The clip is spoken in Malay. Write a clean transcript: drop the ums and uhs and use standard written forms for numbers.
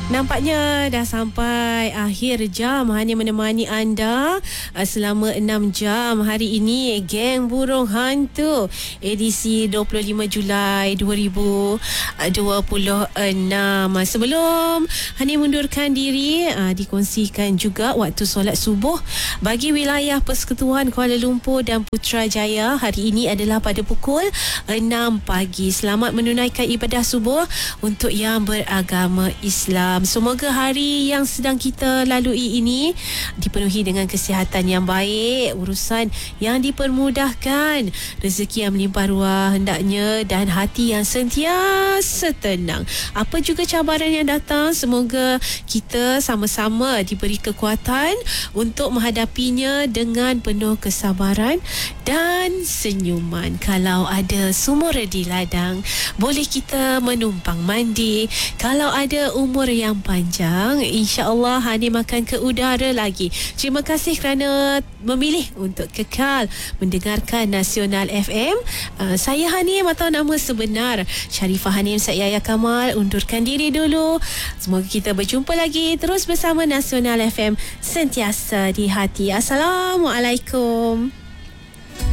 Nampaknya dah sampai akhir jam. Hanya menemani anda selama 6 jam hari ini. Geng Burung Hantu edisi 25 Julai 2026. Sebelum Hani mundurkan diri, dikongsikan juga waktu solat subuh bagi wilayah Persekutuan Kuala Lumpur dan Putrajaya hari ini adalah pada pukul 6 pagi. Selamat menunaikan ibadah subuh untuk yang beragama Islam. Semoga hari yang sedang kita lalui ini dipenuhi dengan kesihatan yang baik, urusan yang dipermudahkan, rezeki yang melimpah ruah hendaknya, dan hati yang sentiasa tenang. Apa juga cabaran yang datang, semoga kita sama-sama diberi kekuatan untuk menghadapinya dengan penuh kesabaran dan senyuman. Kalau ada sumur di ladang, boleh kita menumpang mandi. Kalau ada umur yang panjang, insya-Allah Hani makan ke udara lagi. Terima kasih kerana memilih untuk kekal mendengarkan Nasional FM. Saya Hanim atau nama sebenar Sharifah Hanim Said Yahya Kamal undurkan diri dulu. Semoga kita berjumpa lagi terus bersama Nasional FM, sentiasa di hati. Assalamualaikum.